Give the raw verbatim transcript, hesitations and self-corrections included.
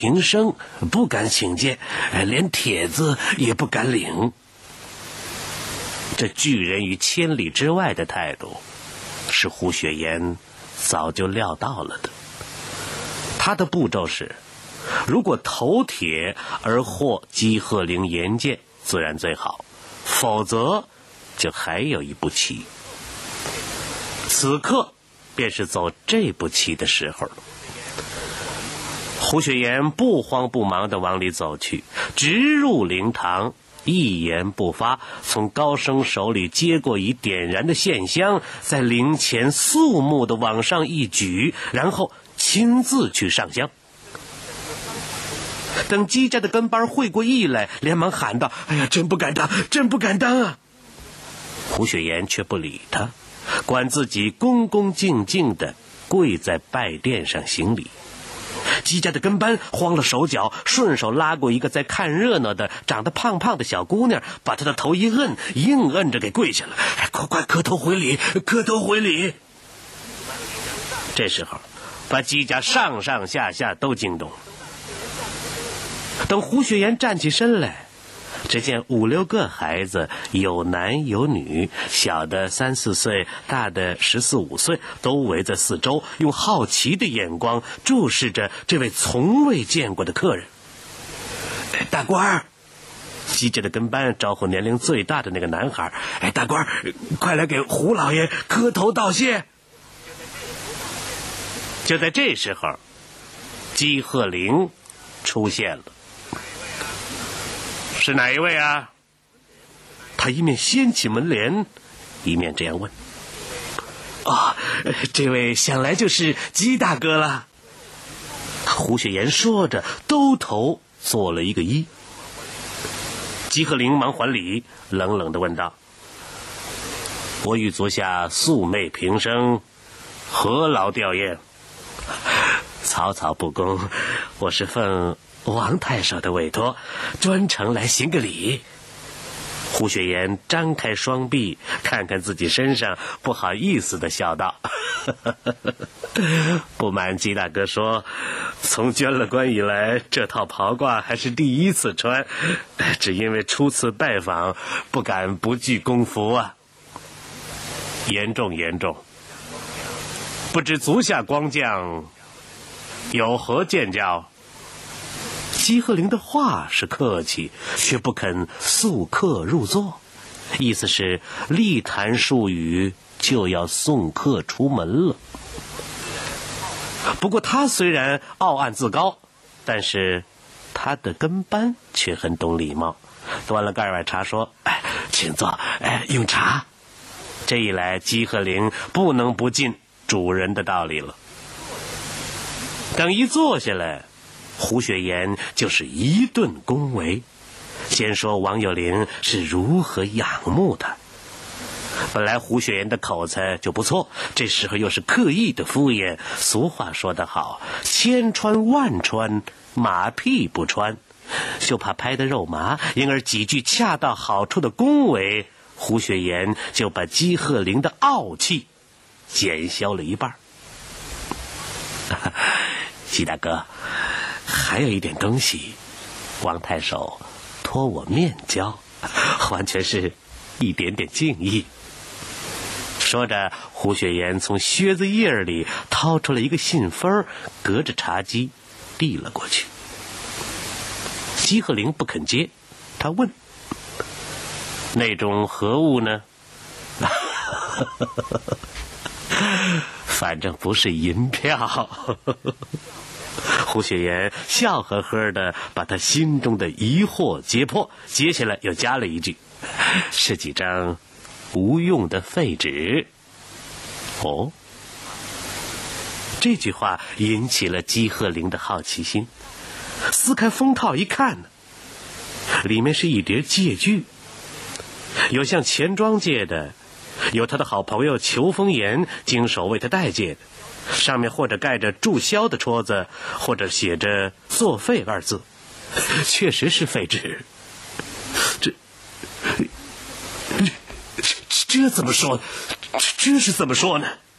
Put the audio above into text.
平生不敢请见，连帖子也不敢领。这拒人于千里之外的态度，是胡雪岩早就料到了的。他的步骤是，如果投帖而获姬鹤龄言见，自然最好，否则就还有一步棋。此刻便是走这步棋的时候了。胡雪岩不慌不忙地往里走去，直入灵堂，一言不发，从高僧手里接过一点燃的线香，在灵前肃穆地往上一举，然后亲自去上香。等姬家的跟班会过意来，连忙喊道：“哎呀，真不敢当，真不敢当啊！”胡雪岩却不理他，管自己恭恭敬敬地跪在拜殿上行礼。姬家的跟班慌了手脚，顺手拉过一个在看热闹的长得胖胖的小姑娘，把她的头一摁，硬摁着给跪下了。哎，快快磕头回礼，磕头回礼！这时候把姬家上上下下都惊动了。等胡雪岩站起身来，只见五六个孩子，有男有女，小的三四岁，大的十四五岁，都围在四周，用好奇的眼光注视着这位从未见过的客人。大官儿，姬家的跟班招呼年龄最大的那个男孩：“哎，大官儿，快来给胡老爷磕头道谢。”就在这时候，姬鹤龄出现了。是哪一位啊？他一面掀起门帘，一面这样问。哦，这位想来就是姬大哥了。胡雪岩说着，兜头做了一个揖。姬鹤龄忙还礼，冷冷地问道：“我与足下素昧平生，何劳吊唁？”草草不恭，我是奉王太守的委托，专程来行个礼。胡雪岩张开双臂，看看自己身上，不好意思地笑道：“不瞒姬大哥说，从捐了官以来，这套袍褂还是第一次穿，只因为初次拜访，不敢不具公服啊。”严重严重，不知足下光将有何见教？姬鹤龄的话是客气，却不肯速客入座，意思是立谈数语就要送客出门了。不过他虽然傲岸自高，但是他的跟班却很懂礼貌，端了盖碗茶说：“哎，请坐，哎，用茶。”这一来，姬鹤龄不能不尽主人的道理了。等一坐下来，胡雪岩就是一顿恭维，先说王有龄是如何仰慕他。本来胡雪岩的口才就不错，这时候又是刻意的敷衍。俗话说得好，千穿万穿，马屁不穿，就怕拍得肉麻，因而几句恰到好处的恭维，胡雪岩就把姬鹤龄的傲气减消了一半。姬大哥，还有一点东西，王太守托我面交，完全是一点点敬意。说着，胡雪岩从靴子叶里掏出了一个信封，隔着茶几递了过去。姬鹤龄不肯接，他问：“那种何物呢？”反正不是银票。胡雪岩笑呵呵地把他心中的疑惑揭破，接下来又加了一句：“是几张无用的废纸。”哦，这句话引起了姬鹤龄的好奇心，撕开封套一看呢，里面是一叠借据，有向钱庄借的，有他的好朋友裘风言经手为他代借的，上面或者盖着注销的戳子，或者写着作废二字，确实是废纸。这这这怎么说？这是怎么说呢？